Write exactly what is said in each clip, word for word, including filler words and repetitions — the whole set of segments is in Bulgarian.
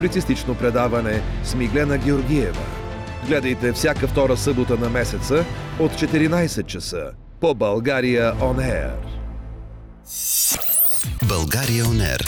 Публицистично предаване с Миглена Георгиева. Гледайте всяка втора събота на месеца от четиринайсет часа по България Он Ер. България Он Ер.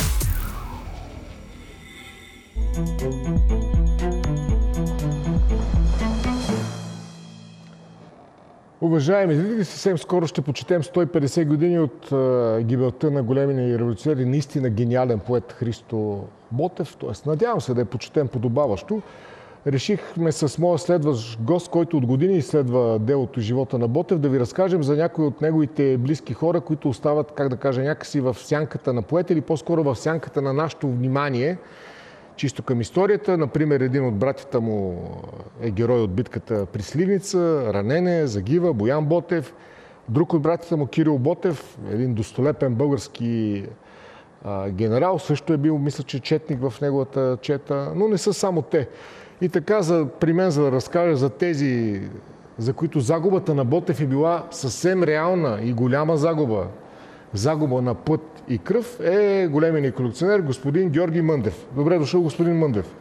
Уважаеми зрители, съвсем скоро ще почетем сто и петдесет години от а, гибелта на големия революционер, наистина гениален поет Христо Ботев. Тоест, надявам се да я почетем подобаващо. Решихме с моя следващ гост, който от години изследва делото и живота на Ботев, да ви разкажем за някои от неговите близки хора, които остават, как да кажа, някакси в сянката на поета или по-скоро в сянката на нашето внимание. Чисто към историята, например, един от братята му е герой от битката при Сливница, ранен е, загива, Боян Ботев. Друг от братята му, Кирил Ботев, един достолепен български а, генерал, също е бил, мисля, че четник в неговата чета, но не са само те. И така, за, при мен, за да разкажа за тези, за които загубата на Ботев е била съвсем реална и голяма загуба, загуба на път и кръв, е големия ни колекционер господин Георги Мъндев. Добре дошъл, господин Мъндев.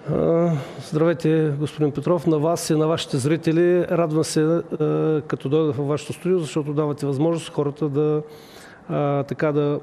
Здравейте, господин Петров, на вас и на вашите зрители. Радвам се, като дойдах във вашето студио, защото давате възможност хората да, така да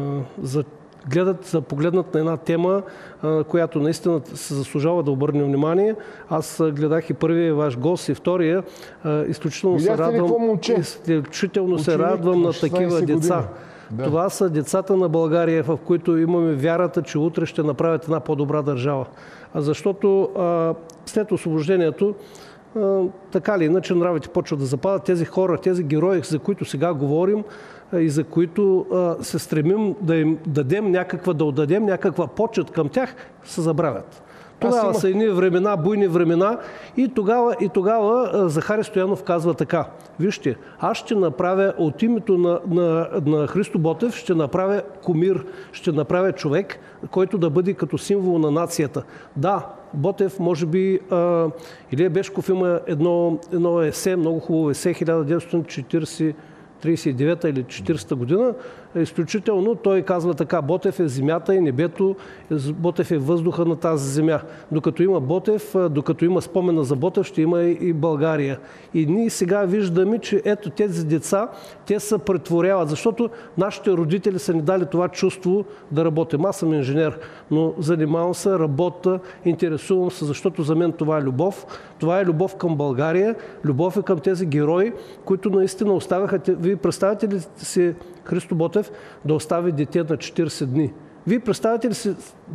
за гледат, да погледнат на една тема, която наистина се заслужава да обърнем внимание. Аз гледах и първия ваш гост, и втория. Изключително Видяхте се радвам, изключително Ученик, се радвам на такива деца. Да. Това са децата на България, в които имаме вярата, че утре ще направят една по-добра държава. Защото а, след освобождението, а, така или иначе нравите почват да западат тези хора, тези герои, за които сега говорим а, и за които а, се стремим да им дадем някаква, да отдадем някаква почет към тях, се забравят. Тогава има... са едни времена, буйни времена и тогава, и тогава Захари Стоянов казва така: вижте, аз ще направя от името на, на, на Христо Ботев, ще направя кумир, ще направя човек, който да бъде като символ на нацията. Да, Ботев, може би, а, Илия Бешков има едно, едно есе, много хубаво есе, хиляда деветстотин тридесет и девета или четиридесета година. Изключително той казва така: Ботев е земята и небето, Ботев е въздуха на тази земя. Докато има Ботев, докато има спомена за Ботев, ще има и България. И ние сега виждаме, че ето тези деца, те се претворяват, защото нашите родители са ни дали това чувство да работим. Аз съм инженер, но занимавам се, работя, интересувам се, защото за мен това е любов. Това е любов към България, любов е към тези герои, които наистина оставяха. Вие представяте ли си Христо Ботев да остави дете на четиридесет дни? Вие представяте ли си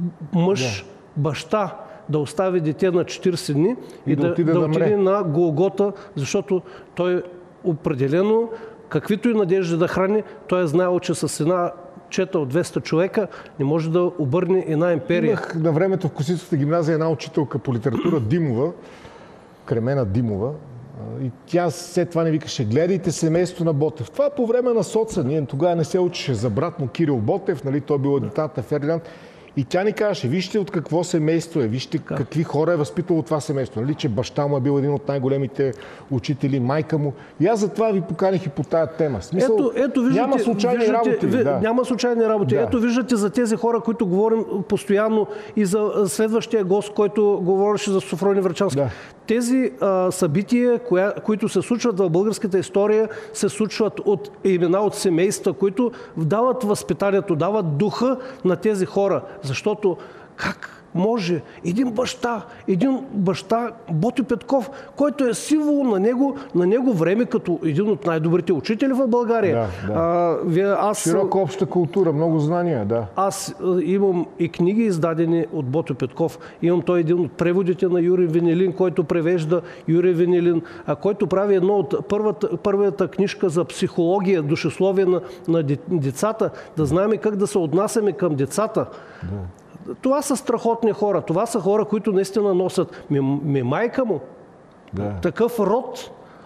мъж, да. баща да остави дете на четиридесет дни и, и да, да отиде, да отиде на Голгота, защото той определено, каквито и надежди да храни, той е знаел, че с една чета от двеста човека не може да обърне една империя. Имах на времето в Косицовата гимназия една учителка по литература, Димова, Кремена Димова, и тя след това не викаше: гледайте семейство на Ботев. Това по време на соца. Ние тогава не се учеше за брат му Кирил Ботев, нали? Той бил адъютант на Фердинанд. И тя ни казваше: вижте от какво семейство е, вижте да. какви хора е възпитало това семейство. Нали, че баща му е бил един от най-големите учители, майка му. И аз затова ви поканих и по тая тема. Смисъл, ето, ето, виждате, няма случайни виждате, работи. Ви, да. Няма случайни работи. Да. Ето виждате за тези хора, които говорим постоянно, и за следващия гост, който говореше за Софрони Врачански. Да. Тези а, събития, коя, които се случват в българската история, се случват от имена от семейства, които дават възпитанието, дават духа на тези хора. Защото как може един баща, един баща Ботьо Петков, който е символ на него, на него време, като един от най-добрите учители в България. Да, да. А, вие, аз, Широка обща култура, много знания, да. Аз имам и книги издадени от Ботьо Петков. Имам той един от преводите на Юрий Венелин, който превежда Юрий Венелин, а който прави едно от първата, първата книжка за психология, душесловие на, на децата, да знаем как да се отнасяме към децата. Да. Това са страхотни хора. Това са хора, които наистина носят. Ми, ми майка му, да. такъв род,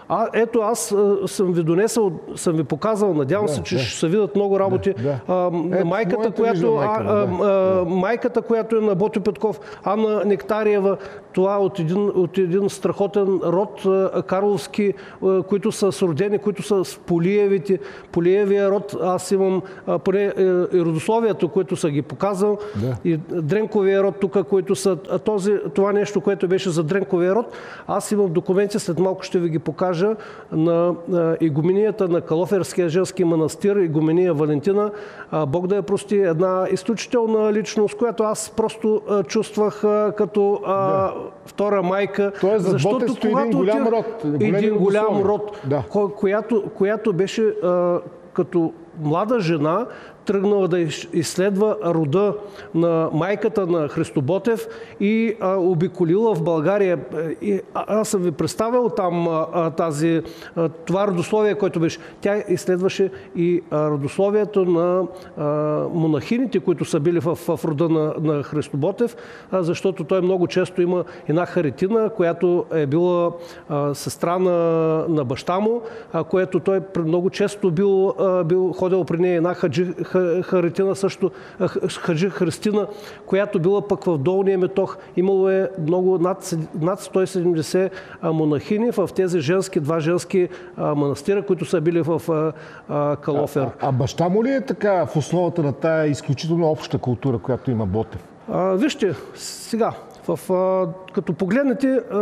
А, ето аз а, съм ви донесъл, съм ви показал, надявам да, се, че да. ще се видят много работи. Да, да. А, Ето, майката, която, майка, а, да. а, майката, която е на Ботьо Петков, Анна Нектариева, това е от един, от един страхотен род, а, карловски, а, които са с родени, които са с Полиевите. Полиевия род, аз имам а, поне и родословието, които са ги показал, да. и Дренковия род тук, които са този, това нещо, което беше за Дренковия род. Аз имам документи, след малко ще ви ги покажа, на игуменията на Калоферския женски манастир, игумения Валентина. Бог да я прости, една изключителна личност, която аз просто чувствах като да. втора майка. Тоест, за Ботев един голям род. Един голям род, да. която, която беше като млада жена, тръгнала да изследва рода на майката на Христо Ботев и а, обиколила в България. И, а, аз съм ви представил там а, тази, а, това родословие, което беше. Тя изследваше и а, родословието на а, монахините, които са били в, в рода на, на Христо Ботев, а, защото той много често има една Харитина, която е била а, сестра на, на баща му, а, което той много често бил, а, бил ходил при нея една хаджи, Харитина също, хаджи Христина, която била пък в Долния Метох. Имало е много, над, над сто и седемдесет монахини в тези женски, два женски манастира, които са били в а, Калофер. А, а, а баща му ли е така в основата на тая изключително обща култура, която има Ботев? А, вижте, сега, в, а, като погледнете, а,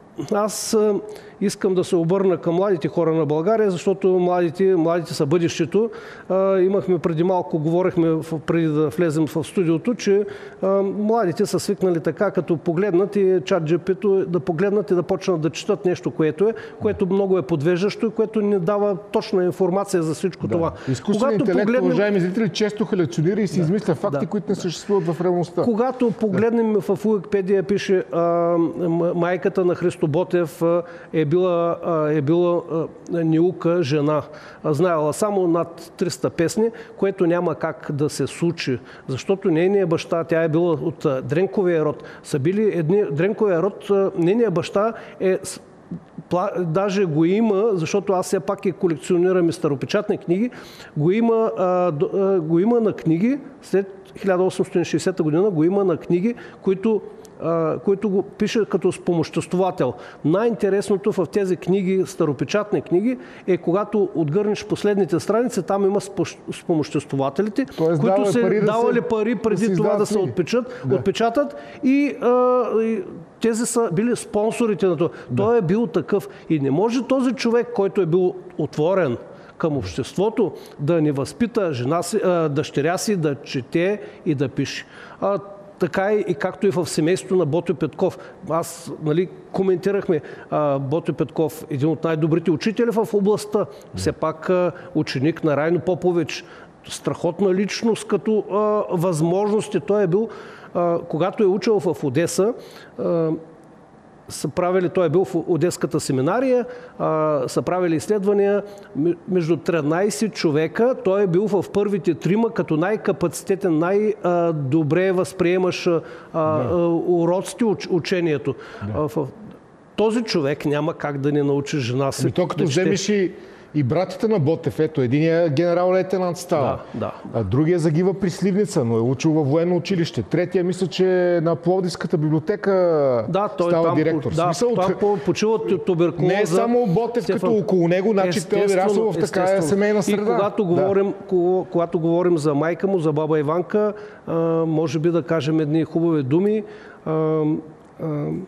аз а, искам да се обърна към младите хора на България, защото младите, младите са бъдещето. А, имахме преди малко, говорихме преди да влезем в студиото, че а, младите са свикнали така, като погледнат и чат джи пи-то, да погледнат и да почнат да четат нещо, което е, което много е подвеждащо и което не дава точна информация за всичко да. това. Изкуственият интелект, погледнем... уважаеми зрители, често халюцинира и си да. измисля факти, да. които не съществуват в реалността. Когато погледнем да. в Уикипедия, пише а, майката на Христо Ботев е била, е била неука жена. Знаела само над триста песни, което няма как да се случи, защото нейният баща, тя е била от Дренковия род, са били едни, Дренковия род, нейният баща е, даже го има, защото аз все пак и колекционирам и старопечатни книги, го има, го има на книги, след хиляда осемстотин и шейсета година го има на книги, които които го пише като спомоществовател. Най-интересното в тези книги, старопечатни книги, е когато отгърнеш последните страници, там има спомоществователите, Тоест, които се пари давали да пари преди да това да се отпечат, да. отпечатат и, а, и тези са били спонсорите на това. Да. Той е бил такъв. И не може този човек, който е бил отворен към обществото, да не възпита жена си, а, дъщеря си да чете и да пише. А, така и както и в семейството на Ботьо Петков. Аз, нали, коментирахме а, Ботьо Петков, един от най-добрите учители в областта. Все пак а, ученик на Райно Попович. Страхотна личност като а, възможности. Той е бил, а, когато е учил в Одеса, а, са правили, той е бил в Одеската семинария, а, са правили изследвания между тринайсет човека. Той е бил в първите трима като най-капацитетен, най-добре възприемаш а, да. уроците, учението. Да. В този човек няма как да не научи жена си. Ами то като да вземеш и И братите на Ботев, ето, единия генерал-лейтенант става, да, да. а другия загива при Сливница, но е учил във военно училище. Третия, мисля, че на Пловдивската библиотека да, той става там, директор. Да, смисъл, там от... почива от туберкулоза. Не е само Ботев Стефан... като около него, значи той е расъл в такава семейна среда. И когато, да. говорим, когато говорим за майка му, за баба Иванка, а, може би да кажем едни хубави думи. А, а,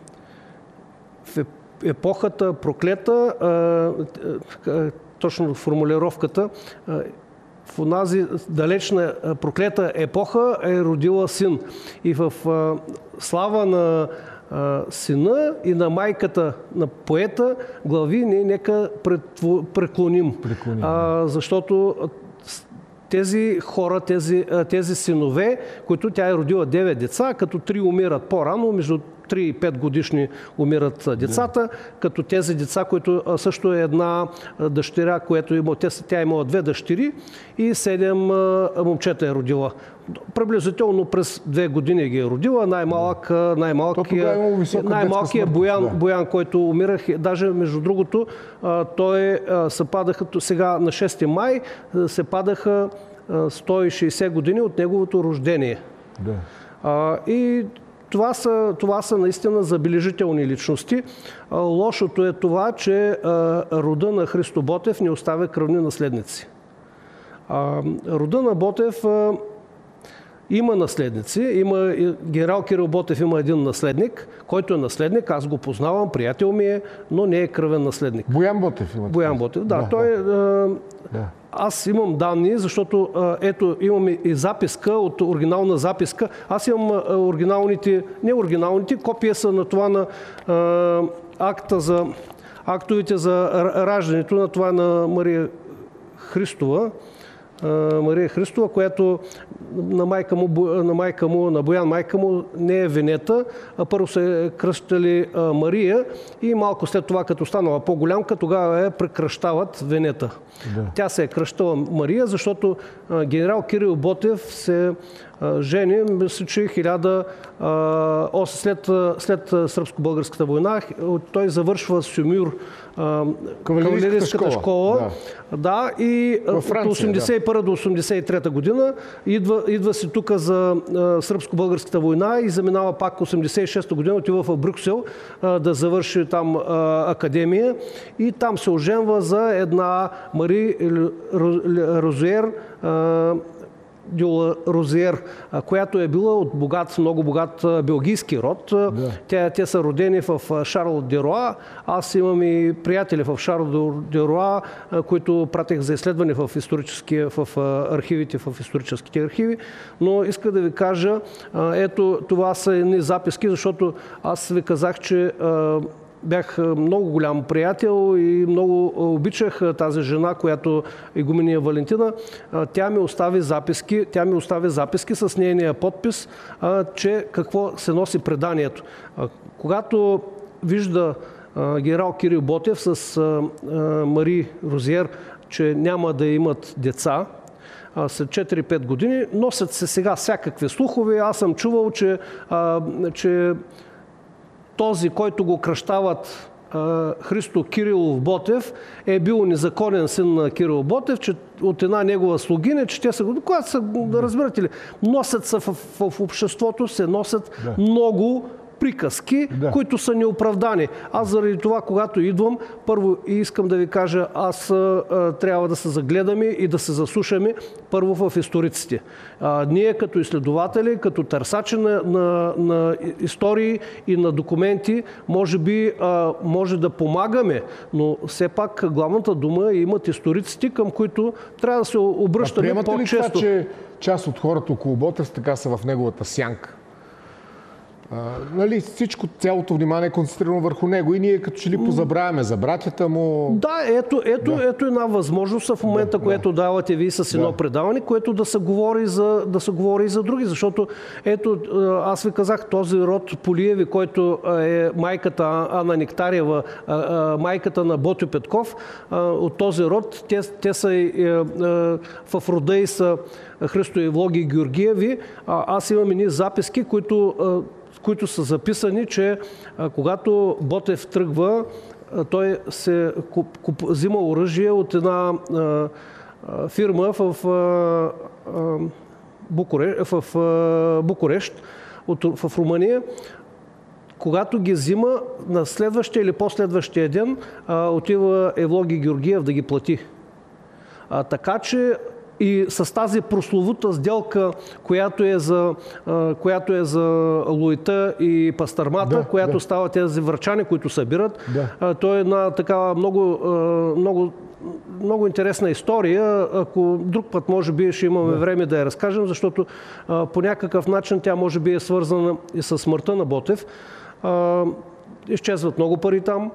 в епохата проклета, а, а, точно формулировката, в онази далечна проклета епоха е родила син. И в слава на сина и на майката на поета глави ние нека преклоним. преклоним. А, защото тези хора, тези, тези синове, които тя е родила девет деца, като три умират по-рано, между три и пет годишни умират децата, да. като тези деца, които също е една дъщеря, която има, тя е имала две дъщери и седем момчета е родила. Приблизително през две години ги е родила. Най-малък, най-малкият, най-малкият Боян, да. Боян, който умирах. Даже, между другото, той се падаха, сега на шести май се падаха сто и шейсет години от неговото рождение. Да. А, и това са, това са наистина забележителни личности. А, лошото е това, че а, рода на Христо Ботев не оставя кръвни наследници. А, рода на Ботев а, има наследници. Има, генерал Кирил Ботев има един наследник, който е наследник, аз го познавам, приятел ми е, но не е кръвен наследник. Боян Ботев има. Боян Ботев, да. да той да. Да. Аз имам данни, защото ето имаме и записка от оригинална записка. Аз имам оригиналните, не оригиналните, копия са на това на а, акта за, актовете за раждането на това на Мария Христова. Мария Христова, която на майка му, на, майка му, на Боян майка му не е Венета, а първо се кръщали Мария и малко след това, като станала по-голямка, тогава я прекращават Венета. Да. Тя се е кръщала Мария, защото генерал Кирил Ботев се жени, мисля, че хиляда, след, след Сръбско-българската война, той завършва Сюмюр, кавалерийската школа. школа. Да. да, и Франция, от осемдесет и първа да. до осемдесет и трета година идва, идва си тук за Сръбско-българската война и заминава пак осемдесет и шеста година, отива в Брюксел да завърши там академия и там се оженва за една Мари Розиер, Дюла Розиер, която е била от богат, много богат белгийски род. Да. Те, те са родени в Шарл де Роа. Аз имам и приятели в Шарл де Роа, които пратих за изследване в, в архивите, в историческите архиви. Но иска да ви кажа, ето това са едни записки, защото аз ви казах, че бях много голям приятел и много обичах тази жена, която игумения Валентина. Тя ми остави записки, тя ми остави записки с нейния подпис, че какво се носи преданието. Когато вижда генерал Кирил Ботев с Мари Розиер, че няма да имат деца, след четири-пет години, носят се сега всякакви слухове. Аз съм чувал, че, че този, който го кръщават Христо Кирилов Ботев, е бил незаконен син на Кирил Ботев, че от една негова слугиня, че те са, когато са, да разбирате ли, носят се в, в, в обществото, се носят да. много приказки, да. които са неоправдани. Аз заради това, когато идвам, първо искам да ви кажа, аз а, трябва да се загледаме и да се заслушаме първо в историците. А, ние като изследователи, като търсачи на, на, на истории и на документи, може би а, може да помагаме, но все пак главната дума имат историците, към които трябва да се обръщаме по-често. Приемате ли това, че част от хората около Ботев така са в неговата сянка? Uh, нали, всичко, цялото внимание е концентрирано върху него и ние като че ли позабравяме за братята му. Да, ето, ето, да. ето една възможност в момента, да, което да. давате вие с едно да. предаване, което да се говори за, да се говори и за други, защото ето, аз ви казах, този род Полиеви, който е майката Ана Нектариева, майката на Ботьо Петков, от този род, те, те са в рода и са Христо Евлоги Георгиеви. Аз имам едни записки, които които са записани, че а, когато Ботев тръгва, а, той се куп, куп, взима оръжие от една а, а, фирма в, а, а, Букуре, в а, Букурещ, от, в Румъния. Когато ги взима, на следващия или последващия ден а, отива Евлоги Георгиев да ги плати. А, така че и с тази прословута сделка, която е за, която е за Луита и Пастърмата, да, която да. става тези врачани, които събират. Да. То е една такава много, много, много интересна история. Ако друг път, може би, ще имаме да. време да я разкажем, защото по някакъв начин тя може би е свързана и с смъртта на Ботев. Изчезват много пари там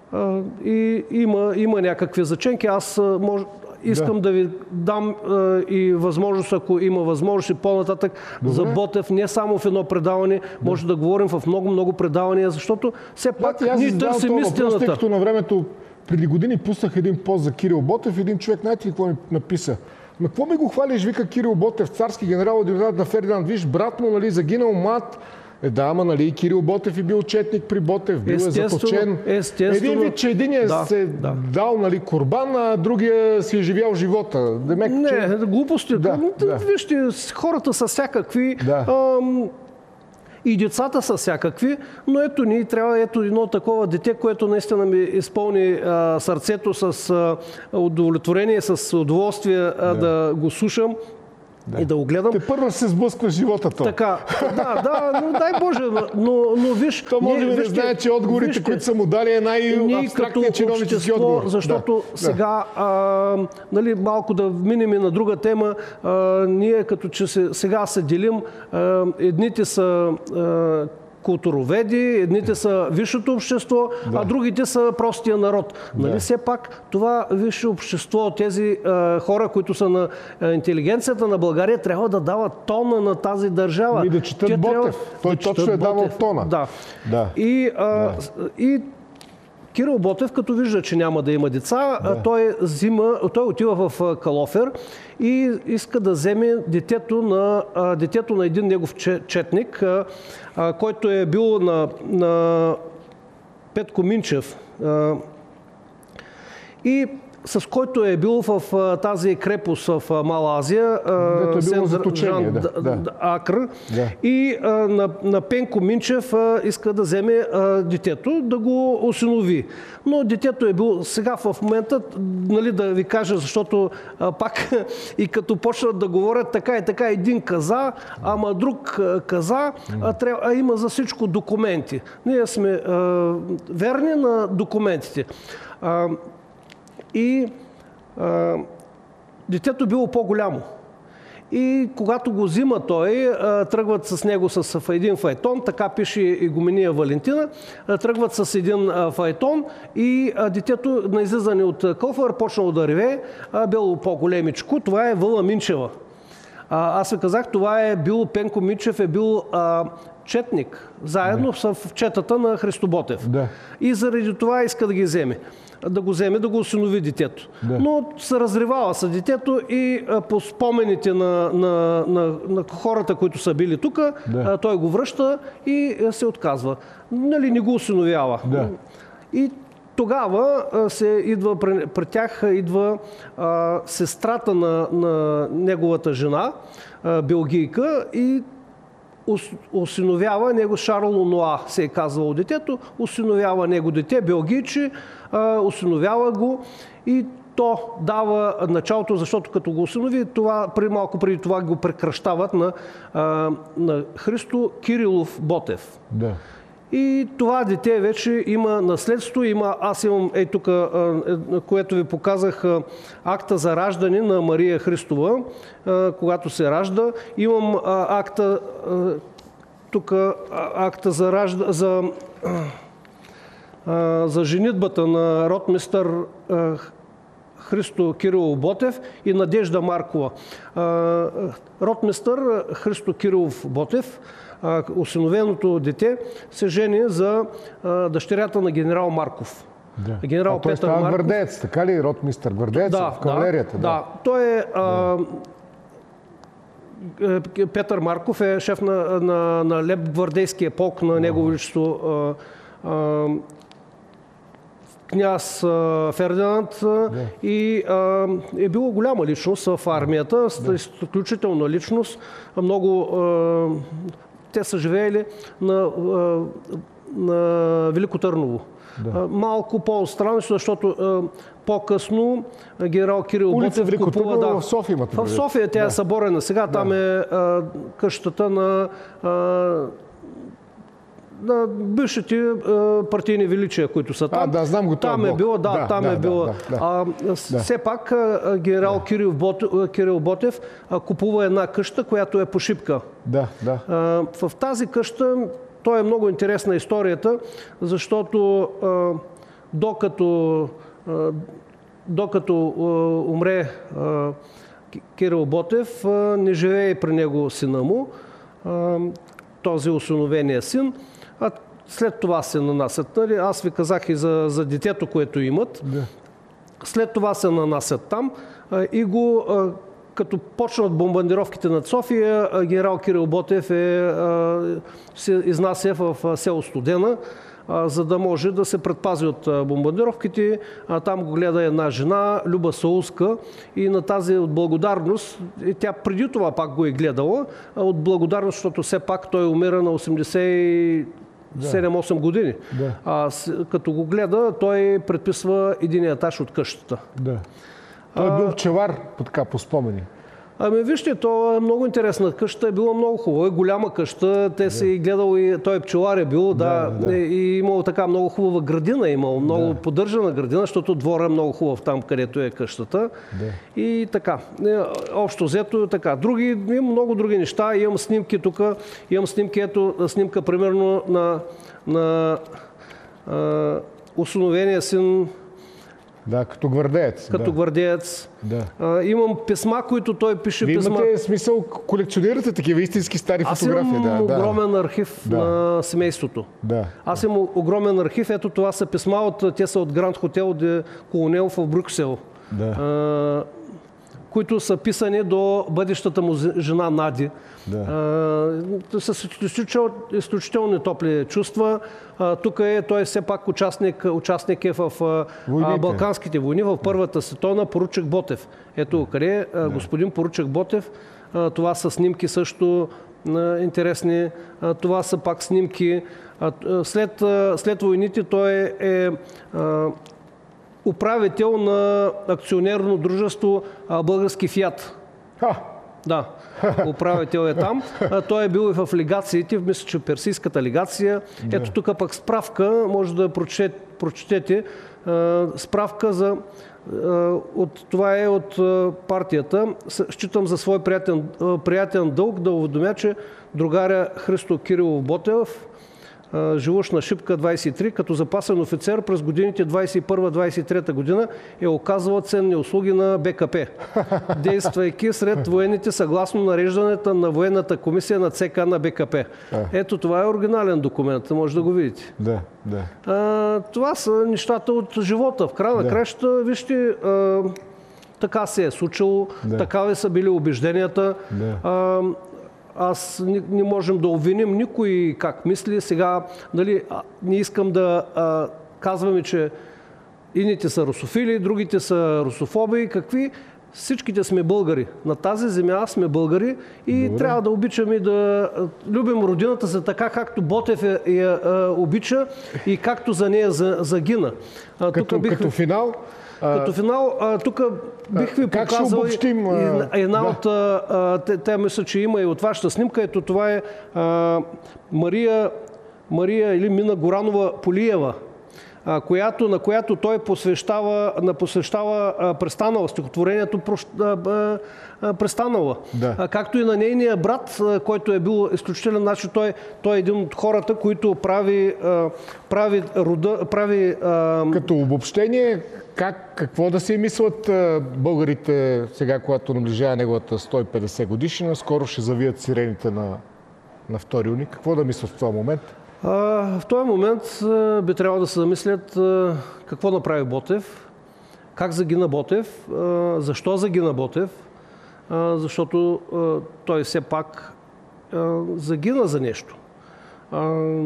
и има, има някакви заченки. Аз може Искам да, да ви дам а, и възможност, ако има възможност и по-нататък, Добре. за Ботев, не само в едно предаване, да. може да говорим в много-много предавания, защото все пак да, ние търсим истината. Тъй като на времето, преди години пуснах един пост за Кирил Ботев, един човек, знаете ли какво ми написа? Ма какво ми го хвалиш, вика Кирил Ботев, царски генерал, адюлант на Фердинанд, виж, брат му, нали, загинал млад. Е, да, ама нали и Кирил Ботев е бил четник при Ботев, бил е заточен. Един вид, че единият да, се да. дал, нали, курбан, а другия си е живял живота. Демек, не, че... глупости. Да, да. Вижте, хората са всякакви. Да. Ам... И децата са всякакви, но ето ни трябва ето едно такова дете, което наистина ми изпълни а, сърцето с а, удовлетворение, с удоволствие а, да. да го слушам. Да. И да го гледам. Те първо се сблъсква живота то. Така, да, да, но дай Боже, но, но виж... То може би не знае, че отговорите, вижте, които са му дали, е най-абстрактният чиновнически отговор. Защото да. сега, а, нали, малко да минем и на друга тема, а, ние като че се, сега се делим, а, едните са... А, културоведи, едните са висшето общество, да. а другите са простия народ. Да. Нали все пак това висше общество, тези а, хора, които са на а, интелигенцията на България, трябва да дават тона на тази държава. И да четат Те Ботев. Той да точно е давал тона. Да. да. И, а, да. и Кирил Ботев, като вижда, че няма да има деца, да. той, взима, той отива в Калофер и иска да вземе детето на, детето на един негов четник, който е бил на, на Петко Минчев и с който е бил в тази крепост в Мала Азия, Сен-Жан Акр, да. и а, на, на Пенко Минчев а, иска да вземе а, детето, да го осинови. Но детето е било сега в момента, нали, да ви кажа, защото а, пак и като почнат да говорят така и така, един каза, ама друг каза, а, трябва, а има за всичко документи. Ние сме а, верни на документите. А, И а, детето било по-голямо. И когато го взима той, а, тръгват с него с един файтон, така пише игумения Валентина, а, тръгват с един а, файтон и а, детето на излизане от Калофер почнало да реве, а, било по-големичко. Това е Вълна Минчева. А, аз ви казах, това е бил Пенко Минчев, е бил а, четник, заедно да. с четата на Христо Ботев. Да. И заради това иска да ги вземе. да го вземе, да го осинови детето. Да. Но се разривава с детето и а, по спомените на, на, на, на хората, които са били тук, да. той го връща и а, се отказва. Нали, не го осиновява. Да. И тогава а, се идва при, при тях идва а, сестрата на, на неговата жена, а, белгийка, и осиновява него. Шарло Ноа се е казвало детето, осиновява него дете, белгийче, осиновява го и то дава началото, защото като го осинови, това, при малко преди това го прекращават на, на Христо Кирилов Ботев. Да. И това дете вече има наследство, има, аз имам, ей тук, което ви показах, акта за раждане на Мария Христова, когато се ражда. Имам акта, тук акта за, ражда, за, за женитбата на ротмистър Христо Кирилов Ботев и Надежда Маркова. Ротмистър Христо Кирилов Ботев, осиновеното дете, се жени за а, дъщерята на генерал Марков. Да. Генерал а той Петър Марков. Гвардеец, така ли? Ротмистър Гвардеец да, в кавалерията? Да, да. да. Той е... А, да. Петър Марков е шеф на, на, на леп-гвардейския полк на Негово Величество а, а, княз а, Фердинанд, да. И а, е била голяма личност в армията, да. Изключителна личност. Много... А, те са живеели на, на Велико Търново. Да. Малко по-странно, защото по-късно генерал Кирил Ботев купува... Да, в София имате. В София тя да. е съборена. Сега да. Там е а, къщата на, а, на бившите а, партийни величия, които са там. А, да, знам го. Там е било, да, да, там да, е било. Да, да, да. А, все пак а, генерал да. Кирил Ботев, Кирил Ботев а, купува една къща, която е по Шипка. Да, да. А, в тази къща, то е много интересна историята, защото а, докато, а, докато а, умре а, Кирил Ботев, а, не живее при него сина му, а, този осиновения син, а след това се нанасят. Нали? Аз ви казах и за, за детето, което имат. Да. След това се нанасят там а, и го а, като почнат бомбардировките над София, генерал Кирил Ботев е, се изнася в село Студена, за да може да се предпази от бомбардировките. Там го гледа една жена, Люба Саулска, и на тази от благодарност, и тя преди това пак го е гледала, от благодарност, защото все пак той умира на осемдесет и седем-осем години. Да. А, като го гледа, той предписва един етаж от къщата. Да. Той е бил пчелар, така по спомени. Ами вижте, то е много интересна къща, е била много хубава, е голяма къща, те си да. гледал и той е пчелар е бил, да, да, да. И имал така много хубава градина, имал много да. поддържана градина, защото двора е много хубав там, където е къщата. Да. И така, общо взето така. Други, имам много други неща, имам снимки тук, имам снимки, ето снимка примерно на, на а, усиновения син. Да, като гвардеец. Като да. гвардеец. Да. А, имам писма, които той пише. Вие писма. имате смисъл, колекционирате такива истински стари Аз фотографии. Аз имам да, огромен да. архив да. на семейството. Да. Аз имам огромен архив. Ето това са писма, от, те са от Гранд Хотел де Колонел в Брюксел. Да. А, които са писани до бъдещата му жена Нади. Да. А, с изключително, изключително топли чувства. А, тук е, той е все пак участник, участник е в а, Балканските войни, в Първата световна, поручик Ботев. Ето къде а, господин поручик Ботев. А, това са снимки също а, интересни. А, това са пак снимки. А, след, а, след войните той е, е а, управител на акционерно дружество Български Фиат. Ха! Да, управител е там. Той е бил и в легациите, мисля, че персийската легация. Да. Ето тук пък справка, може да прочетете, прочетете справка за... От, това е от партията. Считам за свой приятен, приятен дълг да уведомя, че другаря Христо Кирилов Ботев, живущ на Шипка двадесет и три, като запасен офицер през годините двадесет и първа - двадесет и трета година е оказвал ценни услуги на БКП, действайки сред военните съгласно нареждането на военната комисия на ЦК на БКП. Ето това е оригинален документ, може да го видите. Да, да. А, това са нещата от живота. В края на да. краща, вижте, а, така се е случило, да. такава са били убежденията. Да. А, Аз не, не можем да обвиним никой как мисли. Сега, нали, не искам да а, казваме, че едните са русофили, другите са русофоби. Какви? Всичките сме българи. На тази земя сме българи и Добре. трябва да обичаме и да любим родината си така, както Ботев я, я, я обича и както за нея за, загина. А, като, бих... като финал... Като финал, тук бих ви как показал обобщим, една, една да. от... А, те, те мисля, че има и от вашата снимка. Ето това е а, Мария, Мария или Мина Горанова Полиева, а, която, на която той посвещава, на посвещава а, Престанала, стихотворението а, а, а, Престанала. Да. А, както и на нейния брат, а, който е бил изключителен начин. Той, той е един от хората, които прави, а, прави рода... Прави, а... Като обобщение, как, какво да си мислят а, българите сега, когато наближава неговата сто и петдесет годишнина, скоро ще завият сирените на, на втори юни. Какво да мислят в този момент? А, в този момент а, би трябвало да се замислят а, какво направи Ботев, как загина Ботев, а, защо загина Ботев, а, защото а, той все пак а, загина за нещо. А,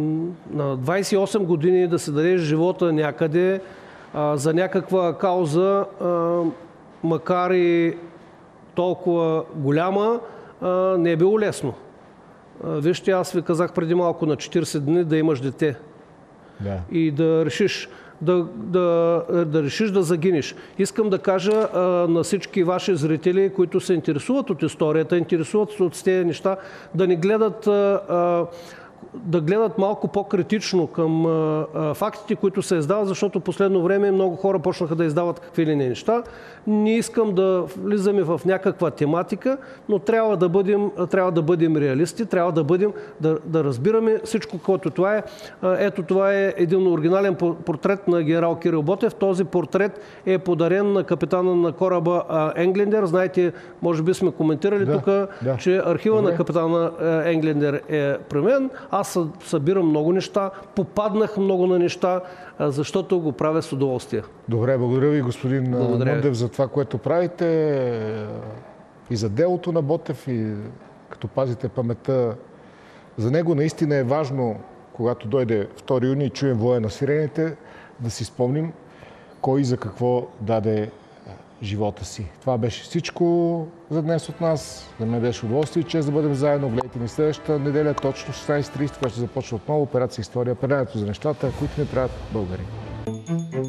на двадесет и осем години да се даде живота някъде а, за някаква кауза, а, макар и толкова голяма, а, не е било лесно. Вижте, аз ви казах преди малко на четиридесет дни да имаш дете. Да. И да решиш да, да, да решиш да загинеш. Искам да кажа а, на всички ваши зрители, които се интересуват от историята, интересуват от тези неща, да не гледат а, а, да гледат малко по-критично към а, а, фактите, които се издават, защото последно време много хора почнаха да издават какви ли не неща. Не искам да влизаме в някаква тематика, но трябва да бъдем, трябва да бъдем реалисти, трябва да бъдем, да, да разбираме всичко, което това е. Ето това е един оригинален портрет на генерал Кирил Ботев. Този портрет е подарен на капитана на кораба Енглендер. Знаете, може би сме коментирали да, тук, да. че архива Добре. на капитана Енглендер е при мен. Аз събирам много неща, попаднах много на неща, защото го правя с удоволствие. Добре, благодаря ви, господин Мундев, за това, което правите. и за делото на Ботев, и като пазите паметта. За него наистина е важно, когато дойде втори юни и чуем воя на сирените, да си спомним кой и за какво даде живота си. Това беше всичко за днес от нас. За мен беше удоволствие и чест да бъдем заедно. Гледайте ни следващата неделя, точно шестнайсет и трийсет, когато ще започне отново операция История, преданието за нещата, които не правят българи.